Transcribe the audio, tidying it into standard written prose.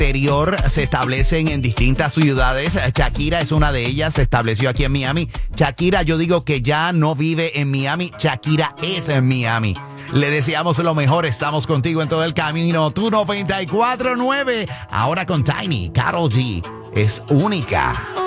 exterior se establecen en distintas ciudades. Shakira es una de ellas, se estableció aquí en Miami. Shakira, yo digo que ya no vive en Miami, Shakira es en Miami. Le deseamos lo mejor, estamos contigo en todo el camino. Tu 94.9, ahora con Tiny, Karol G, es única.